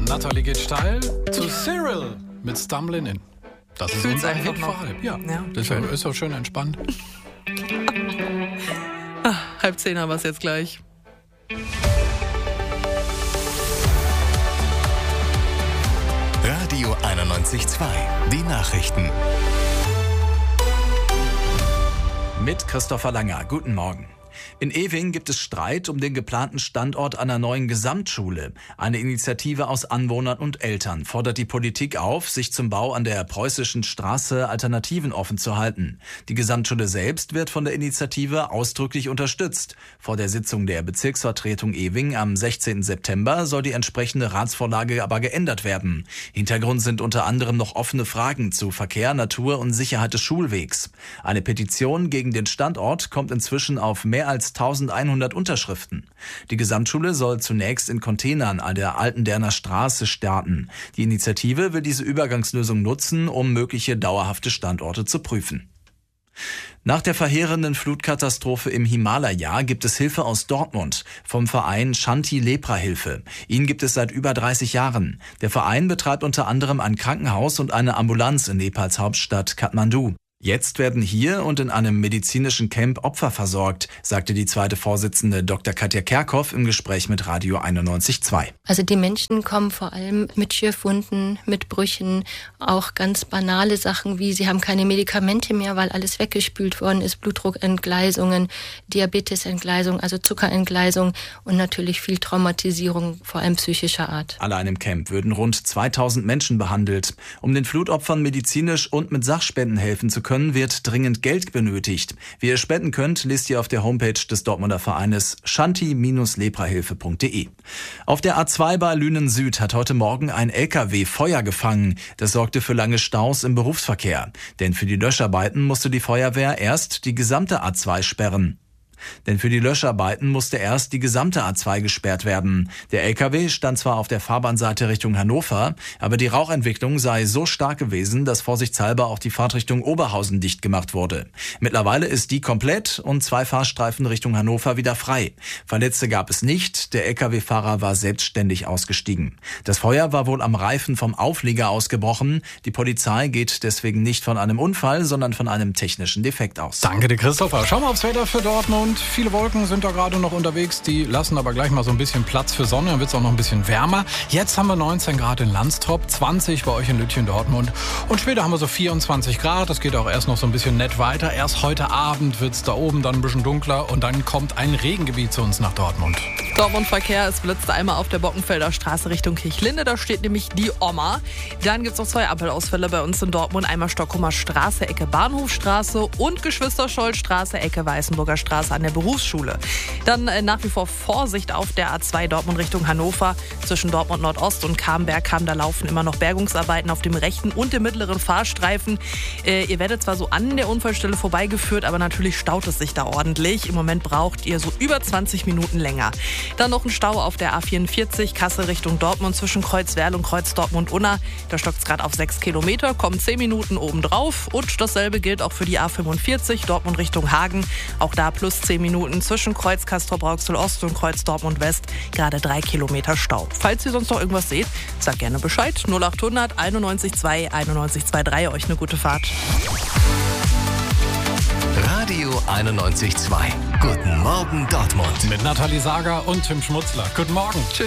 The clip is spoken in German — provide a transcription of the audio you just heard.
Natalie geht steil zu Cyril mit Stumbling In. Das ist unser Hit vor halb. Ja, das ist doch schön entspannt. 9:30 haben wir es jetzt gleich. Radio 91.2, die Nachrichten. Mit Christopher Langer. Guten Morgen. In Ewing gibt es Streit um den geplanten Standort einer neuen Gesamtschule. Eine Initiative aus Anwohnern und Eltern fordert die Politik auf, sich zum Bau an der Preußischen Straße Alternativen offen zu halten. Die Gesamtschule selbst wird von der Initiative ausdrücklich unterstützt. Vor der Sitzung der Bezirksvertretung Ewing am 16. September soll die entsprechende Ratsvorlage aber geändert werden. Hintergrund sind unter anderem noch offene Fragen zu Verkehr, Natur und Sicherheit des Schulwegs. Eine Petition gegen den Standort kommt inzwischen auf mehr als 1100 Unterschriften. Die Gesamtschule soll zunächst in Containern an der Altenderner Straße starten. Die Initiative will diese Übergangslösung nutzen, um mögliche dauerhafte Standorte zu prüfen. Nach der verheerenden Flutkatastrophe im Himalaya gibt es Hilfe aus Dortmund vom Verein Shanti Lepra-Hilfe. Ihn gibt es seit über 30 Jahren. Der Verein betreibt unter anderem ein Krankenhaus und eine Ambulanz in Nepals Hauptstadt Kathmandu. Jetzt werden hier und in einem medizinischen Camp Opfer versorgt, sagte die zweite Vorsitzende Dr. Katja Kerkhoff im Gespräch mit Radio 91.2. Also die Menschen kommen vor allem mit Schürfwunden, mit Brüchen, auch ganz banale Sachen wie sie haben keine Medikamente mehr, weil alles weggespült worden ist, Blutdruckentgleisungen, Diabetesentgleisung, also Zuckerentgleisung und natürlich viel Traumatisierung, vor allem psychischer Art. Allein im Camp würden rund 2000 Menschen behandelt. Um den Flutopfern medizinisch und mit Sachspenden helfen zu können, wird dringend Geld benötigt. Wie ihr spenden könnt, lest ihr auf der Homepage des Dortmunder Vereines shanti-leprahilfe.de. Auf der A2 bei Lünen Süd hat heute Morgen ein LKW Feuer gefangen. Das sorgte für lange Staus im Berufsverkehr. Denn für die Löscharbeiten musste die Feuerwehr erst die gesamte A2 sperren. Denn für die Löscharbeiten musste erst die gesamte A2 gesperrt werden. Der LKW stand zwar auf der Fahrbahnseite Richtung Hannover, aber die Rauchentwicklung sei so stark gewesen, dass vorsichtshalber auch die Fahrtrichtung Oberhausen dicht gemacht wurde. Mittlerweile ist die komplett und 2 Fahrstreifen Richtung Hannover wieder frei. Verletzte gab es nicht, der LKW-Fahrer war selbstständig ausgestiegen. Das Feuer war wohl am Reifen vom Auflieger ausgebrochen. Die Polizei geht deswegen nicht von einem Unfall, sondern von einem technischen Defekt aus. Danke dir, Christopher. Schauen wir aufs Wetter für Dortmund. Viele Wolken sind da gerade noch unterwegs, die lassen aber gleich mal so ein bisschen Platz für Sonne, dann wird es auch noch ein bisschen wärmer. Jetzt haben wir 19 Grad in Landstrop, 20 bei euch in Lütchen, Dortmund und später haben wir so 24 Grad, das geht auch erst noch so ein bisschen nett weiter. Erst heute Abend wird es da oben dann ein bisschen dunkler und dann kommt ein Regengebiet zu uns nach Dortmund. Dortmund-Verkehr, es blitzt einmal auf der Bockenfelder Straße Richtung Kirchlinde, da steht nämlich die Oma. Dann gibt es noch 2 Ampelausfälle bei uns in Dortmund, einmal Stockholmer Straße, Ecke Bahnhofstraße und Geschwister-Scholl-Straße, Ecke Weißenburger Straße an der Berufsschule. Dann nach wie vor Vorsicht auf der A2 Dortmund Richtung Hannover. Zwischen Dortmund Nordost und Camberg da laufen immer noch Bergungsarbeiten auf dem rechten und dem mittleren Fahrstreifen. Ihr werdet zwar so an der Unfallstelle vorbeigeführt, aber natürlich staut es sich da ordentlich. Im Moment braucht ihr so über 20 Minuten länger. Dann noch ein Stau auf der A44 Kassel Richtung Dortmund zwischen Kreuzwerl und Kreuz Dortmund-Unna. Da stockt es gerade auf 6 Kilometer, kommen 10 Minuten obendrauf. Und dasselbe gilt auch für die A45 Dortmund Richtung Hagen. Auch da plus 10 Minuten zwischen Kreuz Castrop-Rauxel Ost und Kreuz Dortmund West. Gerade 3 Kilometer Stau. Falls ihr sonst noch irgendwas seht, sagt gerne Bescheid. 0800 91.2 91.23. Euch eine gute Fahrt. Radio 91.2. Guten Morgen Dortmund. Mit Nathalie Sager und Tim Schmutzler. Guten Morgen. Tschüss.